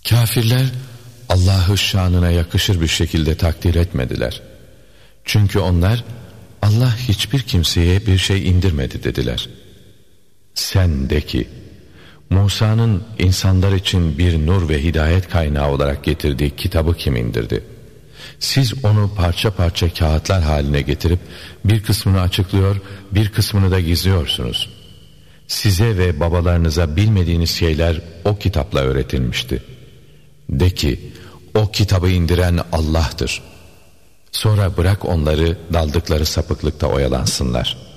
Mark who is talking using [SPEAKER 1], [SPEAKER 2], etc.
[SPEAKER 1] Kafirler Allah'ı şanına yakışır bir şekilde takdir etmediler. Çünkü onlar Allah hiçbir kimseye bir şey indirmedi dediler. Sen de ki Musa'nın insanlar için bir nur ve hidayet kaynağı olarak getirdiği kitabı kim indirdi? Siz onu parça parça kağıtlar haline getirip bir kısmını açıklıyor, bir kısmını da gizliyorsunuz. Size ve babalarınıza bilmediğiniz şeyler o kitapla öğretilmişti. De ki, o kitabı indiren Allah'tır. Sonra bırak onları daldıkları sapıklıkta oyalansınlar.